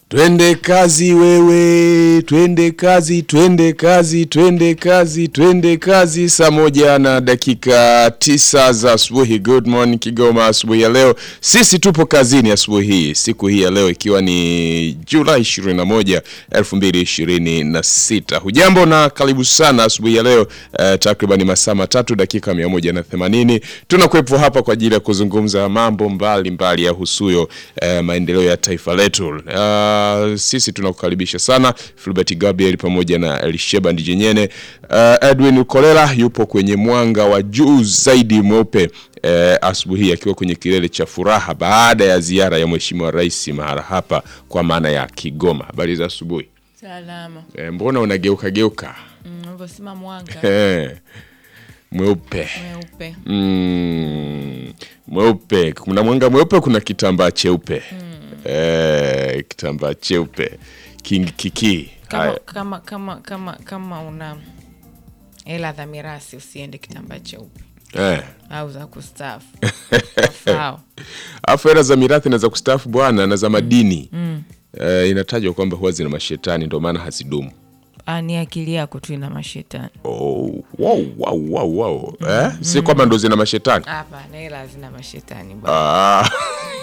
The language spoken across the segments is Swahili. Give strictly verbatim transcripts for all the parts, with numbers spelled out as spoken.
Twende kazi wewe, twende kazi, twende kazi, twende kazi, twende kazi. Saa moja na dakika tisa za asubuhi. Good morning Kigoma, asubuhi ya leo. Sisi tupo kazini asubuhi hii. Siku hii ya leo ikiwa ni Julai ishirini na moja, elfu mbili ishirini na sita. Hujambo na karibu sana asubuhi ya leo. Uh, takriban masaa matatu dakika mia moja na themanini. Tunakuwepo hapa kwa ajili ya kuzungumza mambo mbali mbali ya husuyo uh, maendeleo ya taifa letu. Uh, Uh, sisi tunakukaribisha sana. Philbert Gabriel pamoja na Elisheba Ndijenyene. uh, Edwin Ukolela yupo kwenye mwanga wa juu zaidi mweupe uh, asubuhi akiwa kwenye kilele cha furaha baada ya ziara ya Mheshimiwa Rais mahali hapa kwa maana ya Kigoma. Habari za asubuhi. Salama. E, mbona unageuka geuka? Mm, unasema mwanga. Mweupe. Mweupe. Mm, mweupe. Kuna mwanga mweupe, kuna kitambaa cheupe. Mm. Eh, kitambaa cheupe. King Kiki. Kama kama kama kama kama una hela za mirasi usiende kitambaa cheupe. Eh. Au za kustaafu. Afao. Afu hela za mirathi na za kustaafu bwana na za madini. Mm. Eh, inatajwa kwamba huwa zina mashetani ndio maana hazidumu. Ah, ni akili yako tu ina mashetani. Oh, wow wow wow wow. Mm. Eh? Si kwamba ndo zina mashetani. Hapa na hela zina mashetani bwana. Ah.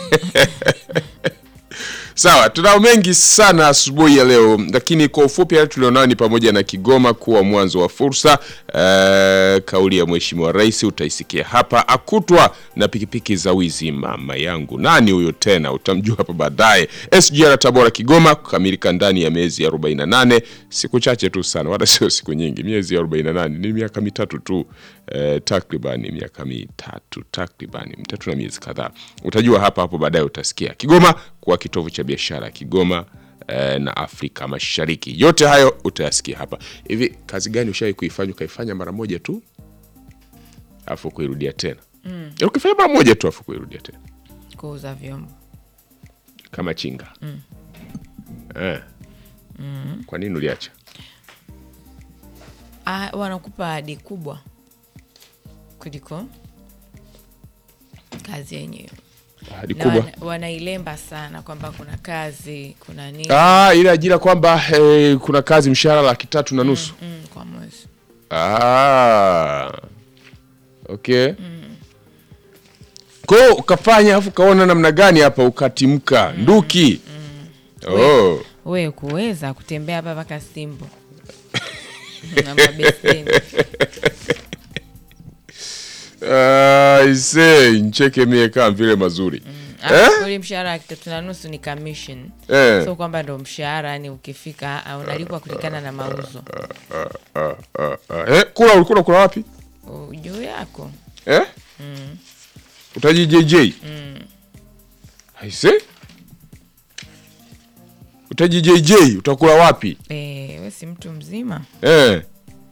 Sawa, tunao mengi sana asubuhi ya leo, lakini kwa ufupi yale tulionao ni pamoja na Kigoma kuwa mwanzo wa fursa. E, kauli ya Mheshimiwa Rais utaisikia hapa. Akutwa na pikipiki za wizi mama yangu. Nani huyo tena? Utamjua hapa baadaye. S G R Tabora Kigoma kukamilika ndani ya miezi arobaini na nane. Siku chache tu sana, wala sio siku nyingi. Miezi arobaini na nane ni miaka mitatu tu. E, takriban miaka mitatu, takriban mitatu na miezi kadhaa. Utajua hapa hapo baadaye utasikia. Kigoma kwa kitovu cha biashara Kigoma eh, na Afrika Mashariki. Yote hayo utayasikia hapa. Hivi kazi gani ushawahi kuifanya ukaifanya mara moja tu afu kuirudia tena? Mm. Ya ukifanya mara moja tu afu kuirudia tena. Kuuza vyombo. Kama chinga. Mm. Eh. Mm. Kwa nini uliacha? Ah, wanakupa ahadi kubwa kuliko kazi yenyewe. Ahadi kubwa. Wana, wanailemba sana kwamba kuna kazi, kuna nini. Ah, ile ajira kwamba eh, kuna kazi mshahara laki tatu na nusu. Mm, mm, kwa mwezi. Ah. Okay. Mm. Kwa ukafanya afu kaona namna gani hapa ukatimka mm, nduki. Mm. Oh. Wewe kuweza kutembea hapa mpaka Simbo. Na mabeseni. Ah, ise ncheke mie kama vile mazuri. Mm. Eh? Ule mshahara kitatu na nusu ni commission. Eh. So kwamba ndo mshahara ni ukifika unalipwa kulingana na mauzo. Uh, uh, uh, uh. Eh, kula ulikula kula wapi? Juu yako. Eh? Mm. Utaji J J. Mm. Aise? Utaji J J, utakula wapi? Eh, wewe si mtu mzima. Eh.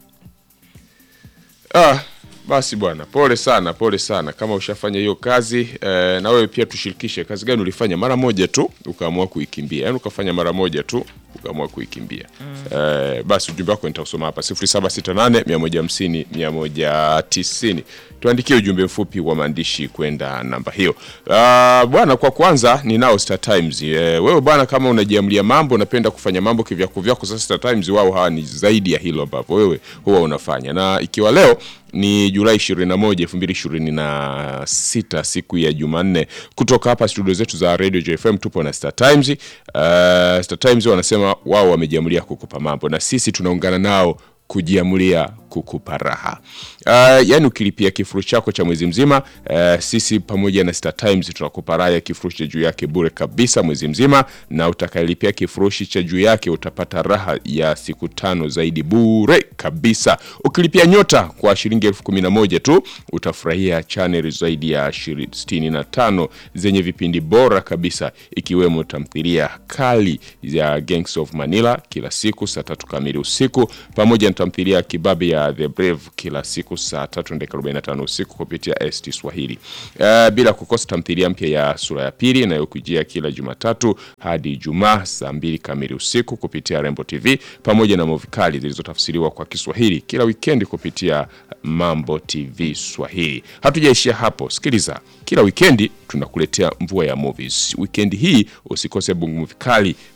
Ah. Basi bwana, pole sana, pole sana. Kama ushafanya hiyo kazi, eh, na wewe pia tushirikishe kazi gani ulifanya mara moja tu ukaamua kuikimbia. Yaani ukafanya mara moja tu ukaamua kuikimbia. Mm. Eh, basi ujumbe wako nitausoma hapa sifuri saba sita nane mia moja hamsini mia moja tisini. Tuandikie ujumbe mfupi wa maandishi kwenda namba hiyo. Uh, bwana, kwa kwanza ninao Star Times. Eh, wewe bwana kama unajiamlia mambo, unapenda kufanya mambo kivyako vyako, sasa Star Times wao hawa ni zaidi ya hilo ambapo wewe huwa unafanya. Na ikiwa leo ni Julai ishirini na moja, elfu mbili ishirini na sita, siku ya Jumanne, kutoka hapa studio zetu za Radio J F M tupo na Star Times. Uh, Star Times wanasema wao wamejiamulia kukupa mambo na sisi tunaungana nao kujiamulia kukupa raha. Uh, yani ukilipia kifurushi chako cha mwezi mzima, uh, sisi pamoja na Star Times tunakupa raha ya kifurushi cha juu yake bure kabisa mwezi mzima, na utakayelipia kifurushi cha juu yake utapata raha ya siku tano zaidi bure kabisa. Ukilipia nyota kwa shilingi elfu kumi na moja tu utafurahia channel zaidi ya sitini na tano zenye vipindi bora kabisa, ikiwemo tamthilia kali ya Gangs of Manila kila siku saa tatu kamili usiku, pamoja na tamthilia kibabe ya The Brave kila siku saa tatu dakika arobaini na tano usiku kupitia S T Swahili. Uh, bila kukosa tamthilia mpya ya sura ya pili inayokujia kila Jumatatu hadi Ijumaa saa mbili kamili usiku kupitia Rembo T V, pamoja na movie kali zilizotafsiriwa kwa Kiswahili kila weekend kupitia Mambo T V Swahili. Hatujaishia hapo, sikiliza. Kila weekendi tunakuletea mvua ya movies. Weekend hii usikose bongo movie kali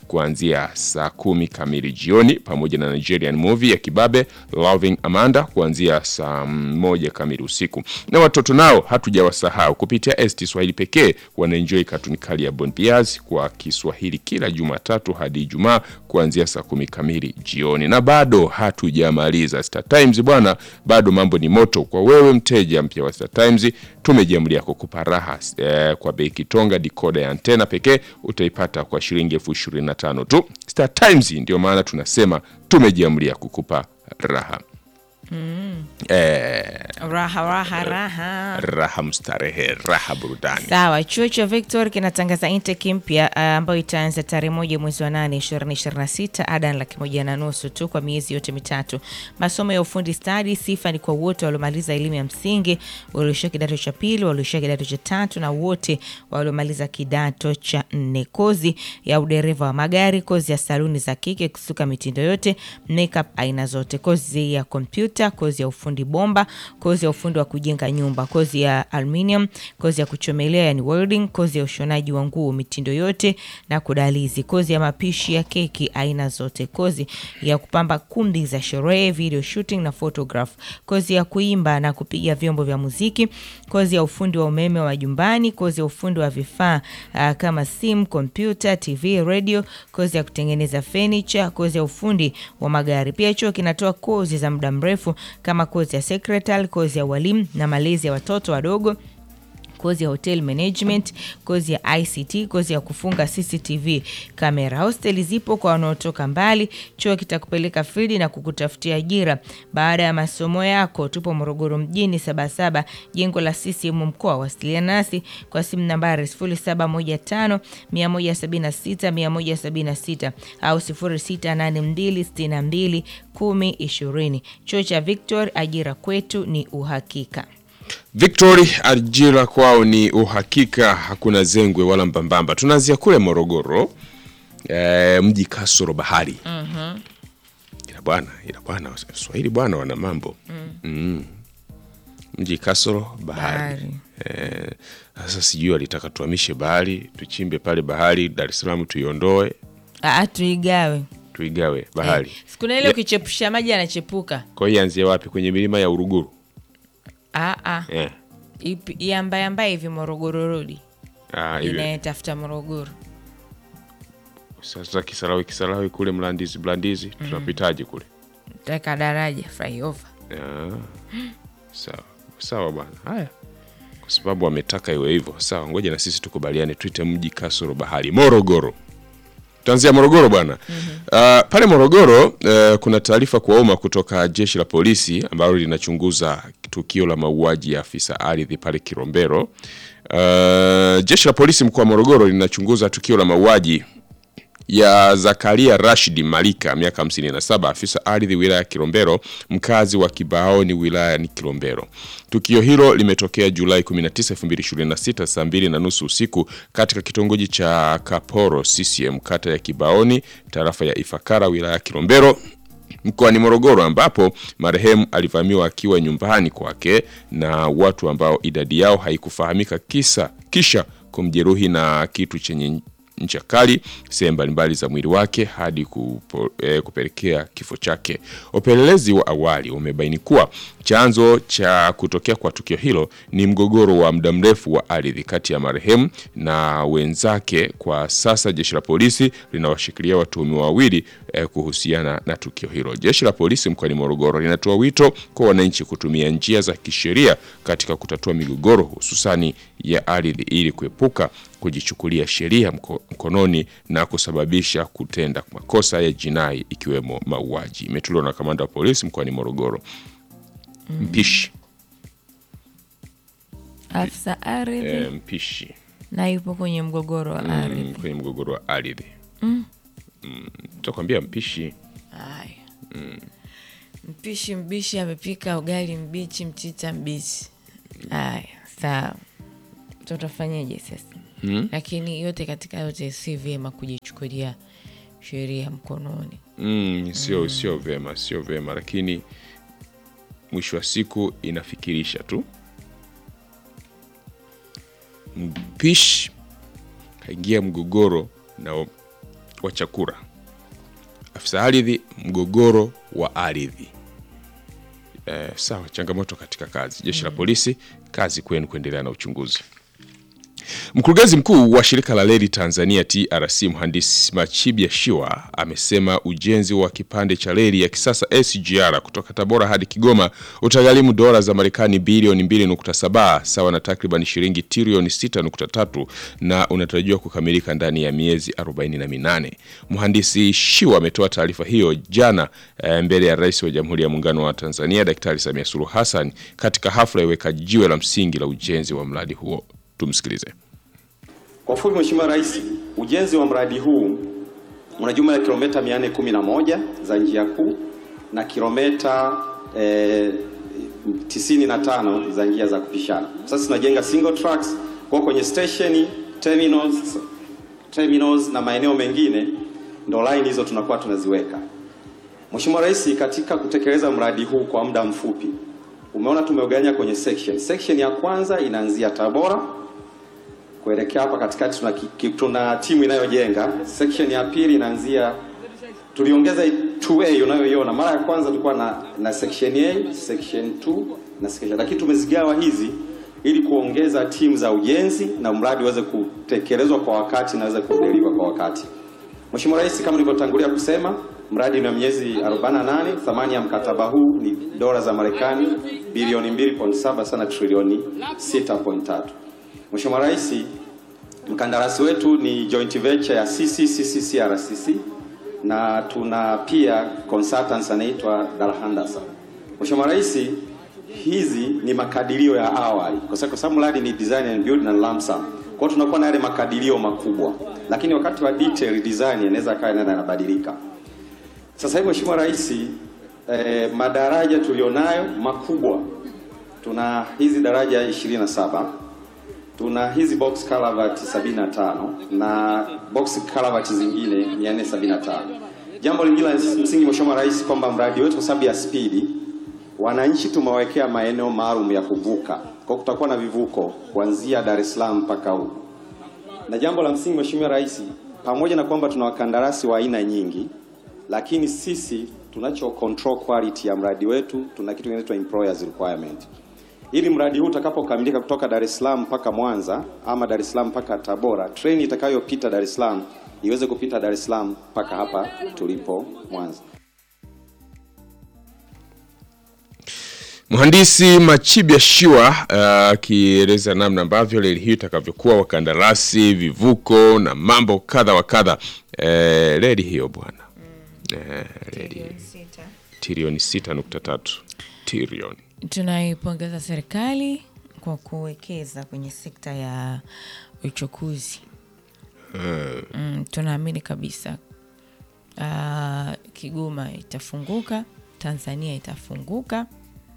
kuanzia saa kumi kamili jioni, pamoja na Nigerian movie ya kibabe Loving Amanda kuanzia saa moja kamili usiku. Na watoto nao hatujawasahau, kupitia S T Swahili pekee wanaenjoy katuni kali ya Bon Piaz kwa Kiswahili kila Jumatatu hadi Ijumaa kuanzia saa kumi kamili jioni. Na bado hatujamaliza, Star Times bwana, bado mambo ni moto. Kwa wewe mteja mpya wa Star Times, tumejiamulia kukupa raha eh, kwa bei kitonga. Decoder ya antena pekee utaipata kwa shilingi elfu ishirini na tano tu. Star Times ndio maana tunasema tumejiamulia kukupa raha. Mm. Eh, raha raha raha raha mstarehe, raha burudani. Sawa, chuo cha Victor kinatangaza intake mpya uh, ambayo itaanza tarehe moja mwezi wa nane ishirini ishirini na sita. Ada ni laki moja na nusu tu kwa miezi yote mitatu. Masomo ya ufundi stadi, sifa ni kwa wote waliomaliza elimu ya msingi, walioishia kidato cha pili, walioishia kidato cha tatu na wote waliomaliza kidato cha nne. Kozi ya udereva wa magari, kozi ya saluni za kike, kusuka mitindo yote, makeup aina zote, kozi ya kompyuta, kozi ya ufundi bomba, kozi ya ufundi wa kujenga nyumba, kozi ya aluminium, kozi ya kuchomelea yani welding, kozi ya ushonaji wa nguo mitindo yote na kudalizi, kozi ya mapishi ya keki aina zote, kozi ya kupamba kumbi za sherehe, video shooting na photograph, kozi ya kuimba na kupiga vyombo vya muziki, kozi ya ufundi wa umeme wa jumbani, kozi ya ufundi wa vifaa uh, kama simu, kompyuta, T V, radio, kozi ya kutengeneza furniture, kozi ya ufundi wa magari. Pia chuo kinatoa kozi za muda mrefu kama kozi ya secretary, kozi ya walimu na malezi ya watoto wadogo, kozi ya hotel management, kozi ya I C T, kozi ya kufunga C C T V kamera. Hosteli zipo kwa wanaotoka mbali. Chuo kitakupeleka field na kukutafutia ajira baada ya masomo yako. Tupo Morogoro mjini, Sabasaba, jengo la C C M mkoa. Wasiliana nasi kwa simu nambari sifuri saba moja tano mia moja sabini na sita mia moja sabini na sita au sifuri sita nane mbili sitini na mbili kumi ishirini. Chuo cha Victor, ajira kwetu ni uhakika. Victory, ajira kwao ni uhakika, hakuna zengwe wala mbambamba. Tunaanzia kule Morogoro, e, mji kasoro bahari. Mhm. Mm ila bwana, ila bwana Swahili bwana wana mambo. Mm. Mm. Mji kasoro bahari. Eh, sasa sijui walitaka tuhamishe bahari, tuchimbe pale bahari, Dar es Salaam tuiondoe. Ah, tuigawe. Tuigawe bahari. Eh, sikuna ile ukichepusha maji yanachepuka. Kwa hiyo anzie wapi? Kwenye milima ya Uruguru? Ah ah. Yeah. Ipi yamba yamba hivi Morogoro Road. Ah, hivi. Inatafuta Morogoro. Sasa Kisarawe Kisarawe kule Mlandizi Mlandizi mm. tunapitaje kule? Taka daraja flyover. Yeah. Sawa. Sawa bwana. Haya. Kwa sababu wametaka iwe hivyo. Sawa, ngoja na sisi tukubaliane tuite mji kasoro bahari Morogoro. Tuanzia Morogoro bwana. Mm-hmm. Uh, pale Morogoro uh, kuna taarifa kwa umma kutoka jeshi la polisi ambalo linachunguza tukio la mauaji ya afisa ardhi pale Kilombero. Uh, jeshi la polisi mkoa wa Morogoro linachunguza tukio la mauaji ya Zakaria Rashid Malika miaka hamsini na saba, afisa ardhi wilaya ya Kilombero, mkazi wa Kibaoni wilaya ni Kilombero. Tukio hilo limetokea Julai kumi na tisa elfu mbili ishirini na sita saa mbili na nusu usiku katika kitongoji cha Kaporo C C M kata ya Kibaoni tarafa ya Ifakara wilaya ya Kilombero mkoani Morogoro, ambapo marehemu alivamiwa akiwa nyumbani kwake na watu ambao idadi yao haikufahamika, kisa kisha kumjeruhi na kitu chenye ncha kali sehemu mbalimbali za mwili wake hadi kupo, e, kupelekea kifo chake. Upelelezi wa awali umebaini kuwa chanzo cha kutokea kwa tukio hilo ni mgogoro wa muda mrefu wa ardhi kati ya marehemu na wenzake. Kwa sasa jeshi la polisi linawashikilia watuhumiwa wawili e, kuhusiana na tukio hilo. Jeshi la polisi mkoani Morogoro linatoa wito kwa wananchi kutumia njia za kisheria katika kutatua migogoro hususani ya ardhi ili kuepuka kujichukulia sheria mkononi na kusababisha kutenda makosa ya jinai ikiwemo mauaji. Imetolewa na kamanda wa polisi mkoani Morogoro. Mm. Mpishi. Afisa ardhi. E, mpishi. Na yupo kwenye mgogoro wa ardhi. Mm, kwenye mgogoro wa ardhi. Mm. Mm, tutakwambia mpishi. Haya. Mm. Mpishi mbishi amepika ugali mbichi, mchicha mbichi. Haya, sawa. Tutafanyaje sasa? Hmm? Lakini yote katika yote si vyema kujichukulia sheria mkononi. Mm, sio mm. sio vyema, sio vyema, lakini mwisho wa siku inafikirisha tu. Mpishi kaingia mgogoro na wa chakula. Afisa ardhi, mgogoro wa ardhi. Eh, sawa, changamoto katika kazi. Jeshi la polisi, kazi kwenu kuendelea na uchunguzi. Mkurugenzi mkuu wa shirika la reli Tanzania T R C mhandisi Machibia Shiwa amesema ujenzi wa kipande cha reli ya kisasa S G R kutoka Tabora hadi Kigoma utagharimu dola za Marekani bilioni mbili nukta saba sawa na takriban shilingi trilioni sita nukta tatu na unatarajiwa kukamilika ndani ya miezi arobaini na minane. Mhandisi Shiwa ametoa taarifa hiyo jana e, mbele ya Rais wa Jamhuri ya Muungano wa Tanzania Daktari Samia Suluhu Hassan katika hafla ya uwekaji jiwe la msingi la ujenzi wa mradi huo. Tumsikilize. Kwa ufupi, Mheshimiwa Rais, ujenzi wa mradi huu una jumla ya kilomita mia nne kumi na moja za njia kuu na kilomita eh, tisini na tano za njia za kupishana. Sasa tunajenga single tracks kwa kwenye station, terminals, terminals na maeneo mengine ndo line hizo tunakuwa tunaziweka. Mheshimiwa Rais, katika kutekeleza mradi huu kwa muda mfupi, umeona tumeugawanya kwenye section. Section ya kwanza inaanzia Tabora kuelekea hapa katikati tuna, tuna timu inayojenga. Section ya pili inaanzia, tuliongeza two A unayoiona. Mara ya kwanza tulikuwa na, na section A, section two na section, lakini tumezigawa hizi ili kuongeza timu za ujenzi na mradi uweze kutekelezwa kwa wakati na uweze kudeliver kwa wakati. Mheshimiwa Rais, kama nilivyotangulia kusema, mradi una miezi arobaini na nane, thamani ya mkataba huu ni dola za Marekani bilioni mbili nukta saba sana trilioni sita nukta tatu. Mheshimiwa Rais, mkandarasi wetu ni joint venture ya C C C C C R C C na tuna pia consultants anaitwa Dalhandasa. Mheshimiwa Rais, hizi ni makadirio ya awali kwa sababu mradi ni design and build na lump sum. Kwa tunakuwa na yale makadirio makubwa, lakini wakati wa detail design inaweza kaa inaenda inabadilika. Sasa hivi Mheshimiwa Rais, eh, madaraja tulionayo makubwa, tuna hizi daraja ishirini na saba, tuna hizi box culvert sabini na tano na box culvert zingine mia nne sabini na tano. Jambo lingine la msingi Mheshimiwa Rais, kwamba mradi wetu kwa sababu ya speed, wananchi tumewekea maeneo maalum ya kuvuka. Kwa kutakuwa na vivuko kuanzia Dar es Salaam mpaka huko. Na jambo la msingi Mheshimiwa Rais, pamoja na kwamba tuna wakandarasi wa aina nyingi, lakini sisi tunacho control quality ya mradi wetu, tuna kitu kinaitwa employers requirement. Ili mradi huu utakapokamilika kutoka Dar es Salaam mpaka Mwanza ama Dar es Salaam mpaka Tabora, treni itakayopita Dar es Salaam iweze kupita Dar es Salaam mpaka hapa tulipo Mwanza. Mhandisi Machibia Shiwa akieleza uh, namna ambavyo reli hii itakavyokuwa, wakandarasi, vivuko na mambo kadha wa kadha. Eh, reli hiyo bwana. Mm. Eh, reli trilioni sita nukta tatu. Trilioni. Tunaipongeza serikali kwa kuwekeza kwenye sekta ya uchukuzi. Hmm. Mm, tunaamini kabisa uh, Kigoma itafunguka, Tanzania itafunguka,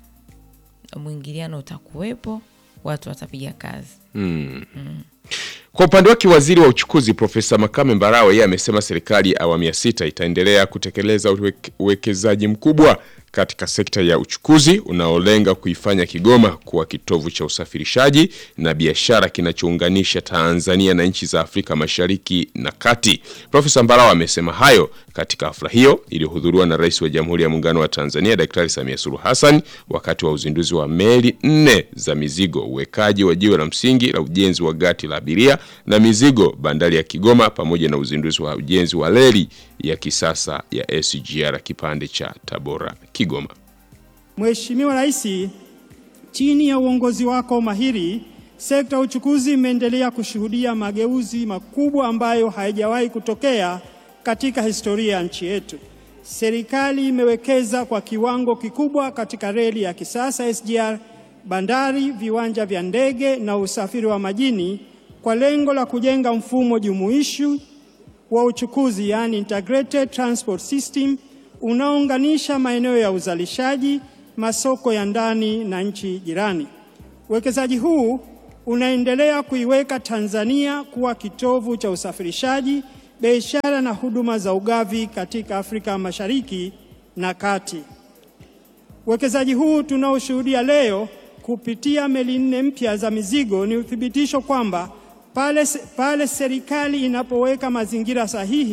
mwingiliano utakuwepo, watu watapiga kazi. Mm. Mm. Kwa upande wake waziri wa uchukuzi Profesa Makame Mbarawa yeye amesema serikali awamu ya sita itaendelea kutekeleza uwekezaji mkubwa katika sekta ya uchukuzi unaolenga kuifanya Kigoma kuwa kitovu cha usafirishaji na biashara kinachounganisha Tanzania na nchi za Afrika Mashariki na Kati. Profesa Mbarawa amesema hayo katika hafla hiyo iliyohudhuriwa na Rais wa Jamhuri ya Muungano wa Tanzania Daktari Samia Suluhu Hassan wakati wa uzinduzi wa meli nne za mizigo, uwekaji wa jiwe la msingi la ujenzi wa gati la abiria na mizigo bandari ya Kigoma, pamoja na uzinduzi wa ujenzi wa reli ya kisasa ya S G R kipande cha Tabora Kigoma. Mheshimiwa Rais, chini ya uongozi wako mahiri, sekta ya uchukuzi imeendelea kushuhudia mageuzi makubwa ambayo haijawahi kutokea katika historia ya nchi yetu. Serikali imewekeza kwa kiwango kikubwa katika reli ya kisasa S G R, bandari, viwanja vya ndege na usafiri wa majini kwa lengo la kujenga mfumo jumuishi wa uchukuzi, yani integrated transport system, unaounganisha maeneo ya uzalishaji, masoko ya ndani na nchi jirani. Uwekezaji huu unaendelea kuiweka Tanzania kuwa kitovu cha usafirishaji, biashara na huduma za ugavi katika Afrika Mashariki na Kati. Uwekezaji huu tunaoshuhudia leo kupitia meli nne mpya za mizigo ni uthibitisho kwamba pale, pale serikali inapoweka mazingira sahihi,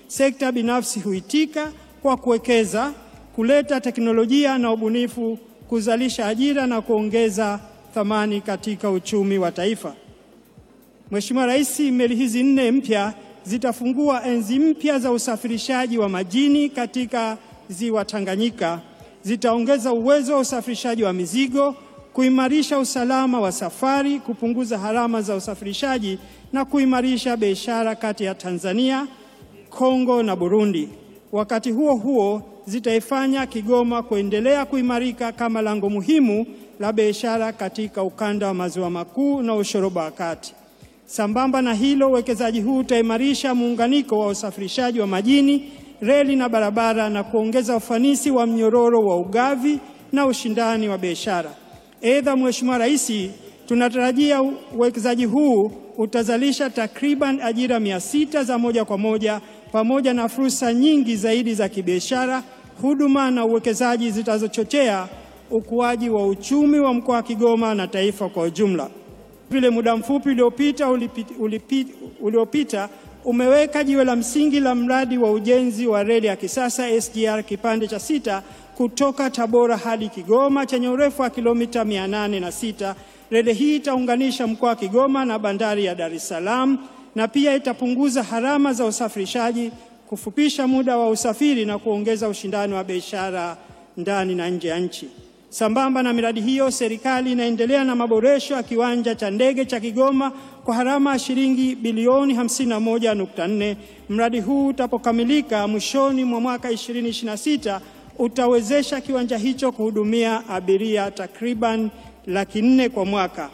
sekta binafsi huitika kwa kuwekeza, kuleta teknolojia na ubunifu, kuzalisha ajira na kuongeza thamani katika uchumi wa taifa. Mheshimiwa Rais, meli hizi nne mpya zitafungua enzi mpya za usafirishaji wa majini katika ziwa Tanganyika. Zitaongeza uwezo wa usafirishaji wa mizigo, kuimarisha usalama wa safari, kupunguza gharama za usafirishaji na kuimarisha biashara kati ya Tanzania, Kongo na Burundi. Wakati huo huo, zitaifanya Kigoma kuendelea kuimarika kama lango muhimu la biashara katika ukanda wa maziwa makuu na ushoroba wa kati. Sambamba na hilo, uwekezaji huu utaimarisha muunganiko wa usafirishaji wa majini, reli na barabara na kuongeza ufanisi wa mnyororo wa ugavi na ushindani wa biashara. Aidha, Mheshimiwa Rais, tunatarajia uwekezaji huu utazalisha takriban ajira mia sita za moja kwa moja pamoja na fursa nyingi zaidi za kibiashara, huduma na uwekezaji zitazochochea ukuaji wa uchumi wa mkoa wa Kigoma na taifa kwa ujumla. Vile muda mfupi uliopita uliopita umeweka jiwe la msingi la mradi wa ujenzi wa reli ya kisasa S G R kipande cha sita kutoka Tabora hadi Kigoma chenye urefu wa kilomita mia nane na sita. Reli hii itaunganisha mkoa wa Kigoma na bandari ya Dar es Salaam na pia itapunguza gharama za usafirishaji, kufupisha muda wa usafiri na kuongeza ushindani wa biashara ndani na nje ya nchi. Sambamba na miradi hiyo, serikali inaendelea na maboresho ya kiwanja cha ndege cha Kigoma kwa gharama ya shilingi bilioni hamsini na moja nukta nne. Mradi huu utapokamilika mwishoni mwa mwaka ishirini ishirini na sita utawezesha kiwanja hicho kuhudumia abiria takriban laki nne kwa mwaka.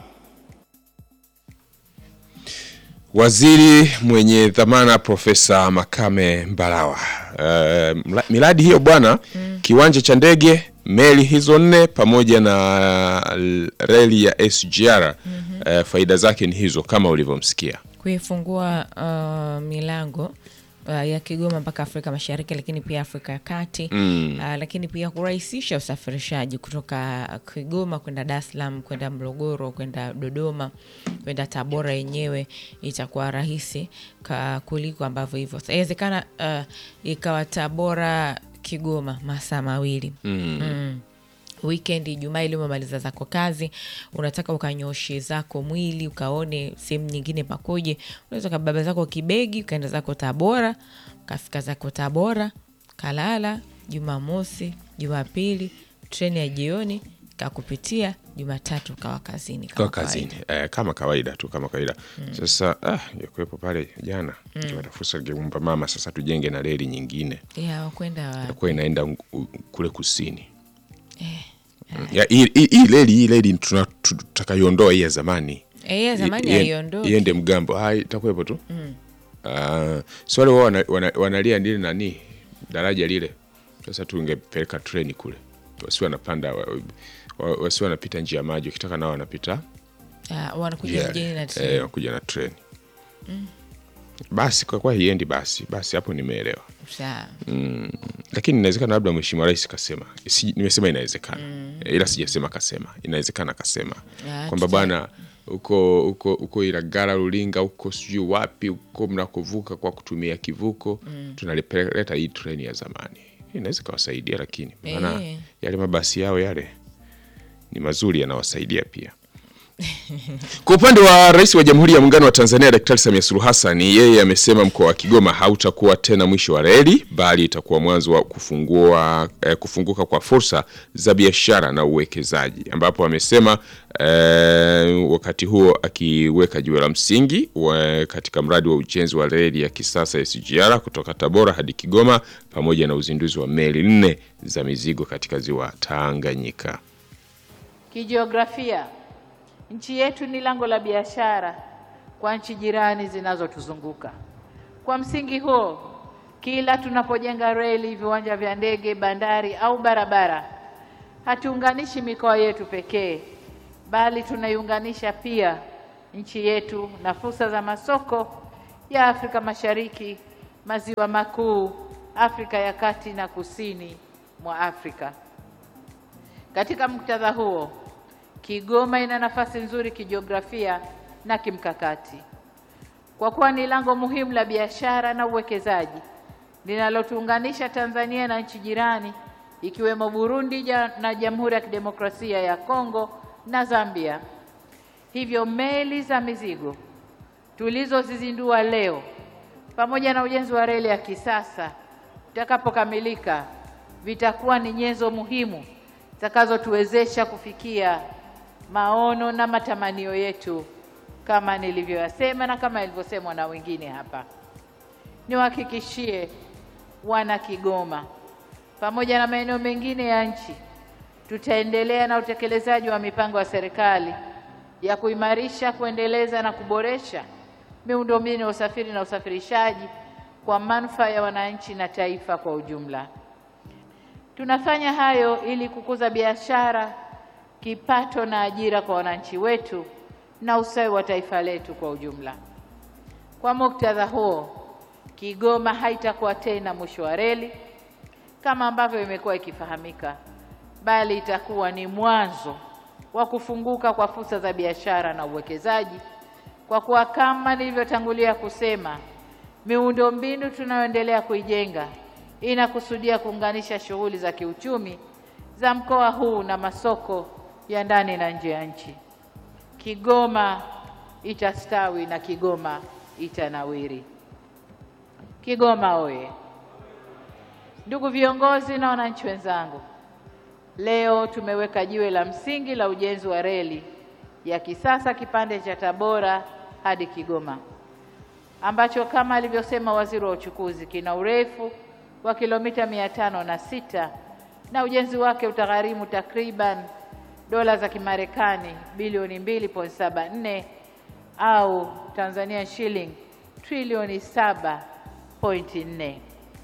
Waziri mwenye dhamana Profesa Makame Mbarawa. Uh, miradi hiyo bwana, mm. kiwanja cha ndege, meli hizo nne pamoja na reli ya S G R, mm -hmm. uh, faida zake ni hizo kama ulivyomsikia. Kuifungua uh, milango uh, ya Kigoma mpaka Afrika Mashariki, lakini pia Afrika ya Kati, mm. uh, lakini pia kurahisisha usafirishaji kutoka Kigoma kwenda Dar es Salaam, kwenda Morogoro, kwenda Dodoma, kwenda Tabora yenyewe itakuwa rahisi kuliko ambavyo hivyo. Inawezekana uh, ikawa Tabora Kigoma masaa mawili. Mm. Mm. Weekend Ijumaa ile umemaliza zako kazi, unataka ukanyoshe zako mwili, ukaone sehemu nyingine pakoje, unaweza kababa zako kibegi, ukaenda zako Tabora, kafika zako Tabora, kalala Jumamosi, Jumapili, treni ya jioni kakupitia, Jumatatu kawa kazini kama kazini eh, kama kawaida tu kama kawaida. Mm. Sasa ah yakuepo pale jana mm. tunatafuta geumba mama, sasa tujenge na reli nyingine. Yeah, kwenda wapi? Kwa inaenda kule kusini. Eh. Mm. Ya hii reli hii reli tunatakaiondoa hii ya zamani. Eh, ya zamani haiondoe. Iende Mgambo. Hai itakuepo tu. Mm. Ah, uh, swali wao wanalia wana, wana nini nani? Daraja lile. Sasa tungepeleka treni kule. Wasiwe wanapanda wasiwe wanapita njia maji, ukitaka nao wanapita. Ah, wanakuja mjini na treni. Eh, wanakuja na treni. Mm. Basi kwa kwa hiendi basi, basi hapo nimeelewa. Sawa. Mm. Lakini inawezekana labda Mheshimiwa Rais kasema. Si, nimesema inawezekana. Mm. Ila sijasema kasema. Inawezekana kasema. Kwamba bwana uko uko uko Ilagala Rulinga uko sijui wapi uko mnakovuka kwa kutumia kivuko, mm. tunaleta hii treni ya zamani. Inaweza kuwasaidia, lakini maana e. yale mabasi yao yale ni mazuri, yanawasaidia pia. Kwa upande wa Rais wa Jamhuri ya Muungano wa Tanzania Daktari Samia Suluhu Hassan, yeye amesema mkoa wa Kigoma hautakuwa tena mwisho wa reli, bali itakuwa mwanzo wa kufungua eh, kufunguka kwa fursa za biashara na uwekezaji, ambapo amesema eh, wakati huo akiweka jiwe la msingi wa, katika mradi wa ujenzi wa reli ya kisasa S G R kutoka Tabora hadi Kigoma pamoja na uzinduzi wa meli nne za mizigo katika ziwa Tanganyika. Kijiografia, nchi yetu ni lango la biashara kwa nchi jirani zinazotuzunguka. Kwa msingi huo, kila tunapojenga reli, viwanja vya ndege, bandari au barabara, hatuunganishi mikoa yetu pekee, bali tunaiunganisha pia nchi yetu na fursa za masoko ya Afrika Mashariki, maziwa makuu, Afrika ya Kati na kusini mwa Afrika. Katika muktadha huo, Kigoma ina nafasi nzuri kijiografia na kimkakati. Kwa kuwa ni lango muhimu la biashara na uwekezaji, linalotuunganisha Tanzania na nchi jirani ikiwemo Burundi na Jamhuri ya Kidemokrasia ya Kongo na Zambia. Hivyo meli za mizigo tulizozizindua leo pamoja na ujenzi wa reli ya kisasa utakapokamilika vitakuwa ni nyenzo muhimu zitakazotuwezesha kufikia maono na matamanio yetu kama nilivyoyasema na kama ilivyosemwa na wengine hapa. Niwahakikishie wana Kigoma pamoja na maeneo mengine ya nchi, tutaendelea na utekelezaji wa mipango ya serikali ya kuimarisha, kuendeleza na kuboresha miundombinu ya usafiri na usafirishaji kwa manufaa ya wananchi na taifa kwa ujumla. Tunafanya hayo ili kukuza biashara, kipato na ajira kwa wananchi wetu na ustawi wa taifa letu kwa ujumla. Kwa muktadha huo, Kigoma haitakuwa tena mwisho wa reli kama ambavyo imekuwa ikifahamika, bali itakuwa ni mwanzo wa kufunguka kwa fursa za biashara na uwekezaji, kwa kuwa kama nilivyotangulia kusema, miundombinu tunayoendelea kuijenga inakusudia kuunganisha shughuli za kiuchumi za mkoa huu na masoko ya ndani na nje ya nchi. Kigoma itastawi na Kigoma itanawiri. Kigoma oye! Ndugu viongozi na wananchi wenzangu, leo tumeweka jiwe la msingi la ujenzi wa reli ya kisasa kipande cha Tabora hadi Kigoma, ambacho kama alivyosema Waziri wa Uchukuzi kina urefu wa kilomita mia tano na sita na ujenzi wake utagharimu takriban dola za Kimarekani bilioni mbili nukta saba nne au Tanzania shilling trilioni saba nukta nne.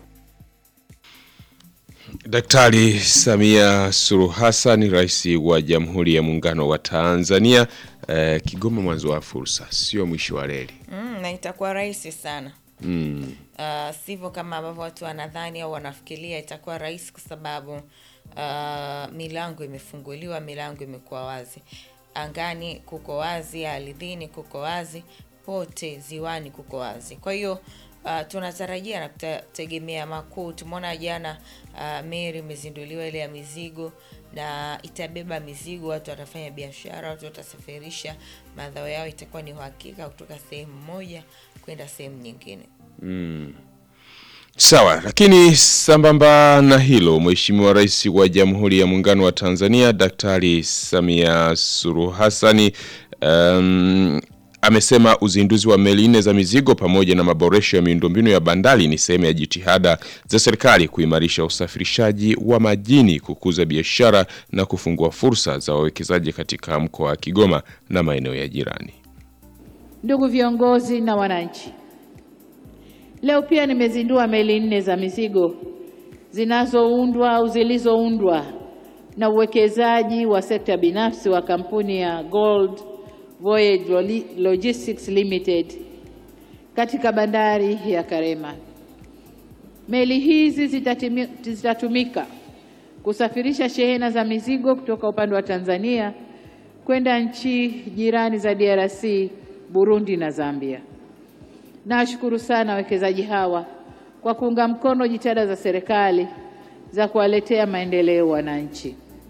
Daktari Samia Suluhu Hassan, Rais wa Jamhuri ya Muungano wa Tanzania. Eh, Kigoma mwanzo wa fursa, sio mwisho wa reli. Mm, na itakuwa rahisi sana. Mm. Uh, sivyo kama ambavyo watu wanadhani au wanafikiria itakuwa rahisi, kwa sababu uh, milango imefunguliwa, milango imekuwa wazi. Angani kuko wazi, ardhini kuko wazi, pote ziwani kuko wazi. Kwa hiyo Uh, tunatarajia na kutegemea makuu. Tumeona jana uh, meli imezinduliwa ile ya mizigo, na itabeba mizigo, watu watafanya biashara, watu watasafirisha mazao yao, itakuwa ni uhakika kutoka sehemu moja kwenda sehemu nyingine. Mm. Sawa, lakini sambamba na hilo, Mheshimiwa Rais wa Jamhuri ya Muungano wa Tanzania Daktari Samia Suluhu Hassan um, amesema uzinduzi wa meli nne za mizigo pamoja na maboresho ya miundombinu ya bandari ni sehemu ya jitihada za serikali kuimarisha usafirishaji wa majini, kukuza biashara na kufungua fursa za wawekezaji katika mkoa wa Kigoma na maeneo ya jirani. Ndugu viongozi na wananchi, leo pia nimezindua meli nne za mizigo zinazoundwa au zilizoundwa na uwekezaji wa sekta binafsi wa kampuni ya Gold Voyage Logistics Limited katika bandari ya Karema. Meli hizi zitatumika kusafirisha shehena za mizigo kutoka upande wa Tanzania kwenda nchi jirani za D R C, Burundi na Zambia. Nashukuru sana wawekezaji hawa kwa kuunga mkono jitihada za serikali za kuwaletea maendeleo wananchi.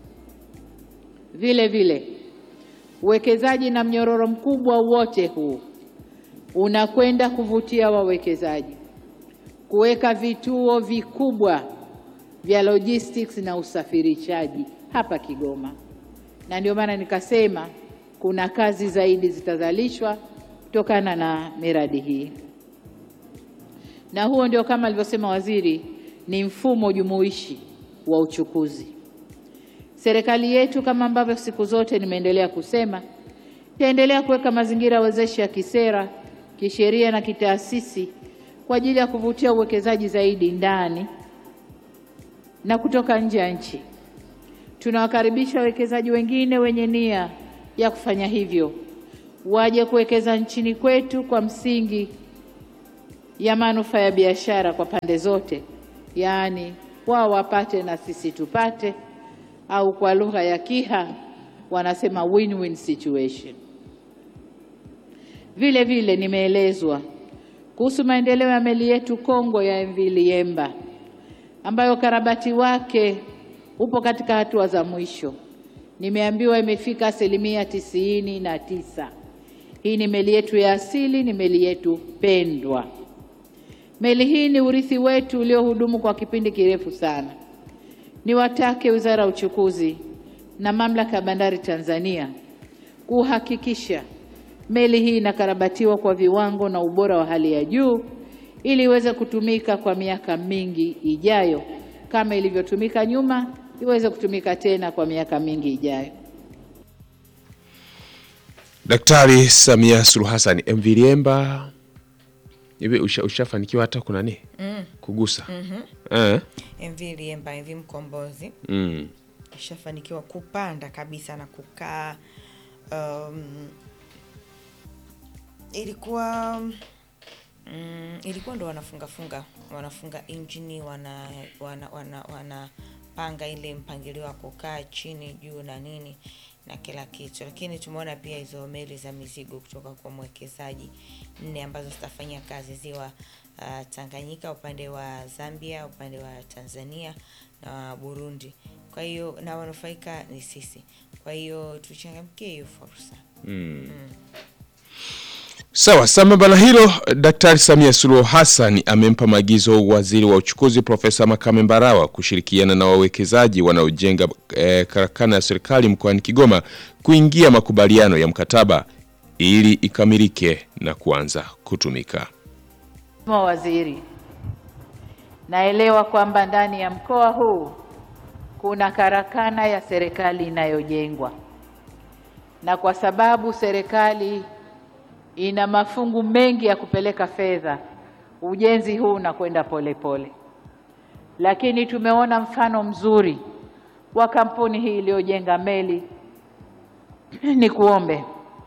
Vile vile uwekezaji na mnyororo mkubwa wote huu unakwenda kuvutia wawekezaji, kuweka vituo vikubwa vya logistics na usafirishaji hapa Kigoma. Na ndio maana nikasema kuna kazi zaidi zitazalishwa kutokana na miradi hii. Na huo ndio kama alivyosema waziri, ni mfumo jumuishi wa uchukuzi. Serikali yetu kama ambavyo siku zote nimeendelea kusema, itaendelea kuweka mazingira wezeshi ya kisera, kisheria na kitaasisi kwa ajili ya kuvutia uwekezaji zaidi ndani na kutoka nje ya nchi. Tunawakaribisha wawekezaji wengine wenye nia ya kufanya hivyo waje kuwekeza nchini kwetu kwa msingi ya manufaa ya biashara kwa pande zote, yaani wao wapate na sisi tupate, au kwa lugha ya Kiha wanasema win-win situation. Vile vile nimeelezwa kuhusu maendeleo ya meli yetu kongwe ya M V Liemba ambayo ukarabati wake upo katika hatua za mwisho. Nimeambiwa imefika asilimia tisini na tisa. Hii ni meli yetu ya asili, ni meli yetu pendwa. Meli hii ni urithi wetu uliohudumu kwa kipindi kirefu sana. Niwatake Wizara ya Uchukuzi na Mamlaka ya Bandari Tanzania kuhakikisha meli hii inakarabatiwa kwa viwango na ubora wa hali ya juu ili iweze kutumika kwa miaka mingi ijayo, kama ilivyotumika nyuma, iweze kutumika tena kwa miaka mingi ijayo. Daktari Samia Suluhu Hassan, M V Liemba hivi usha, ushafanikiwa hata kuna nini? Mm. Kugusa. Mhm. Eh. M V Liemba, M V Mkombozi. Mm. Ushafanikiwa kupanda kabisa na kukaa. Um, ilikuwa mm, ilikuwa ndo wanafunga funga wanafunga engine wana wana wana, wana panga ile mpangilio wa kukaa chini juu na nini na kila kitu, lakini tumeona pia hizo meli za mizigo kutoka kwa mwekezaji nne ambazo zitafanya kazi ziwa uh, Tanganyika, upande wa Zambia, upande wa Tanzania na Burundi. Kwa hiyo na wanufaika ni sisi. Kwa hiyo tuchangamkie hiyo fursa. Mm. Mm. Sawa, sambamba na hilo, Daktari Samia Suluhu Hassan amempa maagizo Waziri wa Uchukuzi Profesa Makame Mbarawa kushirikiana na wawekezaji wanaojenga eh, karakana ya serikali mkoani Kigoma kuingia makubaliano ya mkataba ili ikamilike na kuanza kutumika. Mheshimiwa Waziri, naelewa kwamba ndani ya mkoa huu kuna karakana ya serikali inayojengwa, na kwa sababu serikali ina mafungu mengi ya kupeleka fedha, ujenzi huu unakwenda polepole. Lakini tumeona mfano mzuri wa kampuni hii iliyojenga meli. Ni kuombe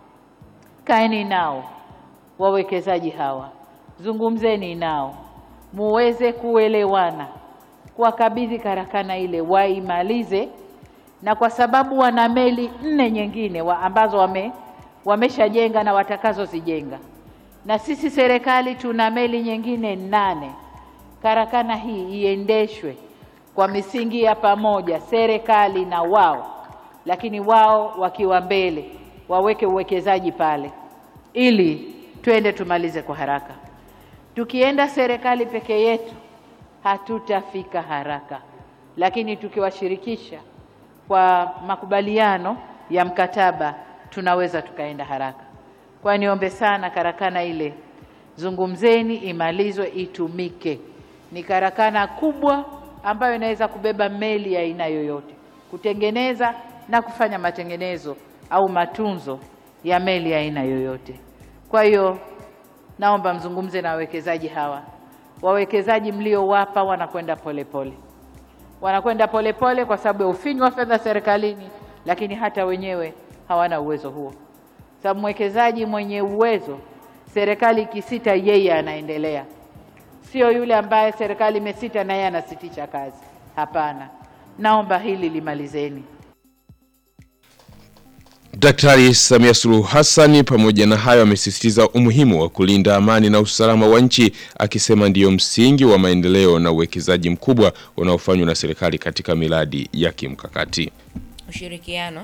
kaeni nao wawekezaji hawa, zungumzeni nao, muweze kuelewana, kuwakabidhi karakana ile waimalize, na kwa sababu wana meli nne nyingine wa ambazo wame wameshajenga na watakazo zijenga, na sisi serikali tuna meli nyingine nane. Karakana hii iendeshwe kwa misingi ya pamoja, serikali na wao, lakini wao wakiwa mbele, waweke uwekezaji pale ili twende tumalize kwa haraka. Tukienda serikali peke yetu hatutafika haraka, lakini tukiwashirikisha kwa makubaliano ya mkataba tunaweza tukaenda haraka. Kwa niombe sana karakana ile, zungumzeni, imalizwe, itumike. Ni karakana kubwa ambayo inaweza kubeba meli ya aina yoyote, kutengeneza na kufanya matengenezo au matunzo ya meli ya aina yoyote. Kwa hiyo naomba mzungumze na wawekezaji hawa. Wawekezaji mliowapa wanakwenda polepole, wanakwenda polepole kwa sababu ya ufinyu wa fedha serikalini, lakini hata wenyewe hawana uwezo huo. Sababu mwekezaji mwenye uwezo, serikali ikisita yeye anaendelea, sio yule ambaye serikali imesita na yeye anasitisha kazi. Hapana, naomba hili limalizeni. Daktari Samia Suluhu Hassan pamoja na hayo amesisitiza umuhimu wa kulinda amani na usalama wa nchi, akisema ndiyo msingi wa maendeleo na uwekezaji mkubwa unaofanywa na serikali katika miradi ya kimkakati. Ushirikiano.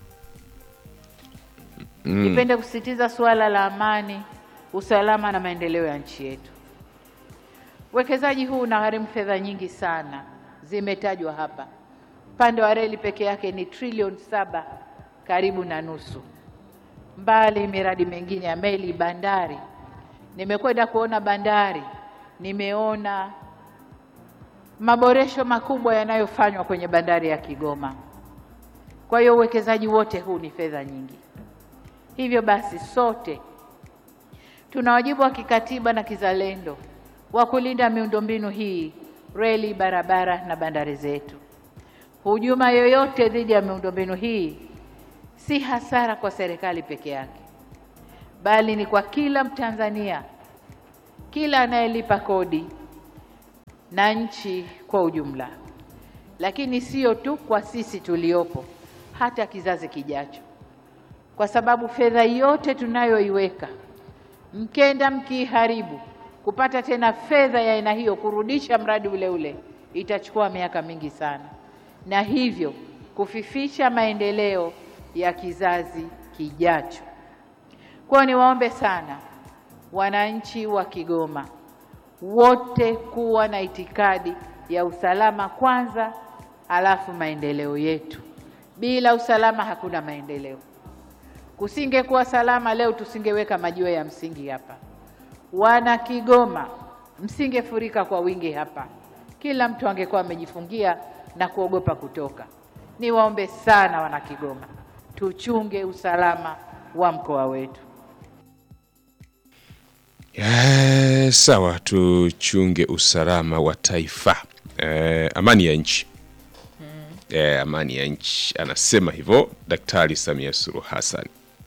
Mm. Nipende kusisitiza suala la amani, usalama na maendeleo ya nchi yetu. Uwekezaji huu unagharimu fedha nyingi sana, zimetajwa hapa. Upande wa reli peke yake ni trilioni saba karibu na nusu. Mbali miradi mingine ya meli, bandari. Nimekwenda kuona bandari, nimeona maboresho makubwa yanayofanywa kwenye bandari ya Kigoma. Kwa hiyo uwekezaji wote huu ni fedha nyingi. Hivyo basi sote tuna wajibu wa kikatiba na kizalendo wa kulinda miundombinu hii, reli, barabara na bandari zetu. Hujuma yoyote dhidi ya miundombinu hii si hasara kwa serikali peke yake, bali ni kwa kila Mtanzania, kila anayelipa kodi na nchi kwa ujumla. Lakini sio tu kwa sisi tuliopo, hata kizazi kijacho. Kwa sababu fedha yote tunayoiweka, mkenda mkiharibu, kupata tena fedha ya aina hiyo kurudisha mradi ule ule itachukua miaka mingi sana, na hivyo kufifisha maendeleo ya kizazi kijacho. Kwa hiyo niwaombe sana wananchi wa Kigoma wote kuwa na itikadi ya usalama kwanza, alafu maendeleo yetu. Bila usalama hakuna maendeleo. Kusingekuwa salama leo tusingeweka majiwe ya msingi hapa. Wana Kigoma msingefurika kwa wingi hapa. Kila mtu angekuwa amejifungia na kuogopa kutoka. Niwaombe sana wana Kigoma, tuchunge usalama wa mkoa wetu. Eh, sawa, tuchunge usalama wa taifa. Eh, amani ya nchi. Hmm. Eh, amani ya nchi. Anasema hivyo Daktari Samia Suluhu Hassan.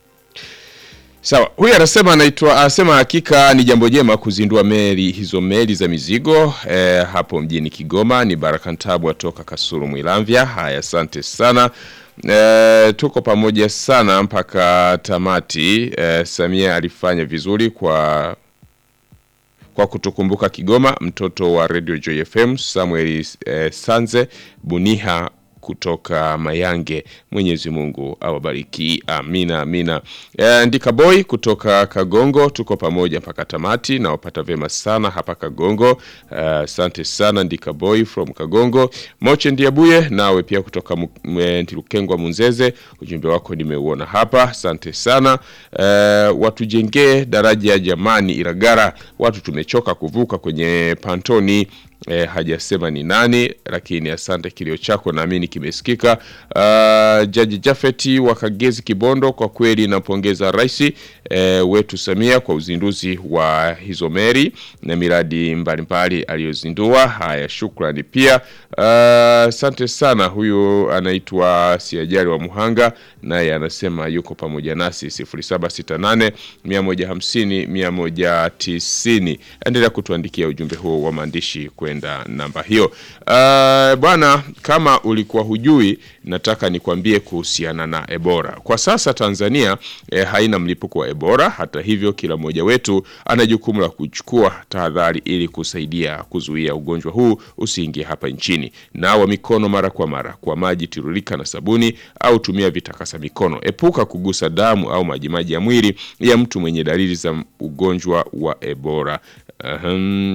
Sawa, huyu anasema anaitwa anasema hakika ni jambo jema kuzindua meli hizo meli za mizigo eh, hapo mjini Kigoma. Ni Baraka Ntabu atoka Kasulu Mwilamvya. Haya, asante sana. E, tuko pamoja sana mpaka tamati. E, Samia alifanya vizuri kwa kwa kutukumbuka Kigoma. Mtoto wa Radio Joy F M Samuel e, Sanze Buniha kutoka Mayange. Mwenyezi Mungu awabariki. Amina, amina. E, Ndika Boy kutoka Kagongo, tuko pamoja mpaka tamati na wapata vema sana hapa Kagongo. Asante uh, sana Ndika Boy from Kagongo. Moche Ndiabuye nawe pia kutoka Ntilukengwa Munzeze, ujumbe wako nimeuona hapa. Asante sana. Uh, watujengee daraja jamani Iragara, watu tumechoka kuvuka kwenye pantoni. Eh, hajasema ni nani, lakini asante, kilio chako naamini kimesikika. Uh, Jaji Jafeti wa Kagezi Kibondo, kwa kweli napongeza rais eh, wetu Samia kwa uzinduzi wa hizo meli na miradi mbalimbali aliyozindua. Haya, shukrani pia. Asante uh, sana. Huyu anaitwa Siajali wa Muhanga, naye anasema yuko pamoja nasi. Sifuri saba sita nane mia moja hamsini mia moja tisini. Endelea kutuandikia ujumbe huo wa maandishi kwenda namba hiyo. Uh, bwana, kama ulikuwa hujui, nataka nikwambie kuhusiana na Ebola. Kwa sasa Tanzania eh, haina mlipuko wa Ebola. Hata hivyo, kila mmoja wetu ana jukumu la kuchukua tahadhari ili kusaidia kuzuia ugonjwa huu usiingie hapa nchini. Nawa mikono mara kwa mara kwa maji tiririka na sabuni, au tumia vitakasa mikono. Epuka kugusa damu au majimaji ya mwili ya mtu mwenye dalili za ugonjwa wa Ebola. Ahem.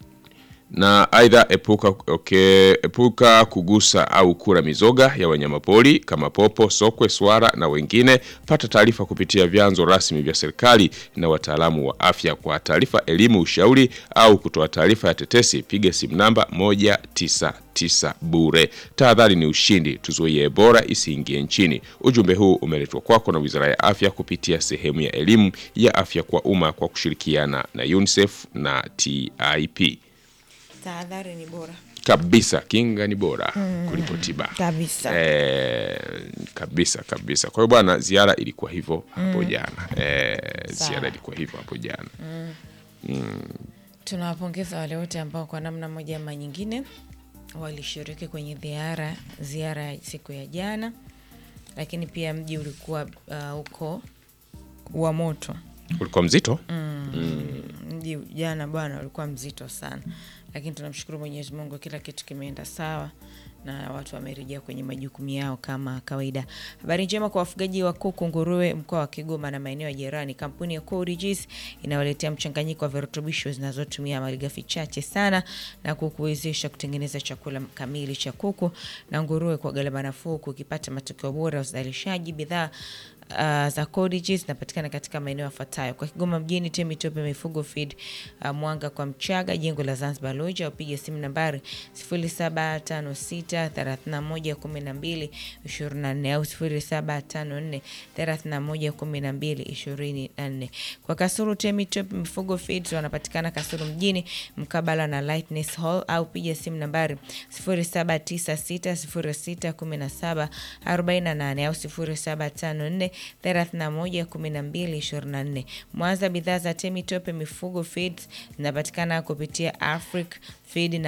Na aidha epuka okay, epuka kugusa au kula mizoga ya wanyamapori kama popo, sokwe, swara na wengine. Pata taarifa kupitia vyanzo rasmi vya serikali na wataalamu wa afya. Kwa taarifa, elimu, ushauri au kutoa taarifa ya tetesi, piga simu namba moja tisa tisa bure. Tahadhari ni ushindi, tuzuie Ebola isiingie nchini. Ujumbe huu umeletwa kwako na Wizara ya Afya kupitia sehemu ya elimu ya afya kwa umma kwa kushirikiana na UNICEF na T I P. Tahadhari ni bora kabisa, kinga ni bora mm, kuliko tiba kabisa. Eh, kabisa kabisa. Kwa hiyo bwana, ziara ilikuwa hivyo hapo jana. Eh, ziara ilikuwa hivyo hapo jana. Mm. Mm. Tunawapongeza wale wote ambao kwa namna moja ama nyingine walishiriki kwenye ziara ziara ya siku ya jana, lakini pia mji ulikuwa huko uh, wa moto. Ulikuwa mzito? Mm. Mm. Mji jana bwana ulikuwa mzito sana. Lakini tunamshukuru Mwenyezi Mungu, kila kitu kimeenda sawa na watu wamerejea kwenye majukumu yao kama kawaida. Habari njema kwa wafugaji wa kuku, nguruwe mkoa wa Kigoma na maeneo ya jirani. Kampuni ya Codigis inawaletea mchanganyiko wa virutubisho zinazotumia malighafi chache sana na kukuwezesha kutengeneza chakula kamili cha kuku na nguruwe kwa gharama nafuu, ukipata matokeo bora ya uzalishaji. Bidhaa Uh, za Codigis zinapatikana katika maeneo yafuatayo: kwa Kigoma mjini, Temitope Mifugo Feed, uh, Mwanga kwa Mchaga, jengo la Zanzibar Lodge, au piga simu nambari sifuri saba tano sita thelathini na moja kumi na mbili ishirini na nne au sifuri saba tano nne thelathini na moja kumi na mbili ishirini na nne. Kwa Kasulu, Temitope Mifugo Feed wanapatikana Kasulu mjini mkabala na Lightness Hall, au piga simu nambari sifuri saba tisa sita sifuri sita kumi na saba arobaini na nane au sifuri saba tano nne thelathini na moja kumi na mbili ishirini na nne. Mwanza, bidhaa za Temitope Mifugo Feeds zinapatikana kupitia Africa Feed na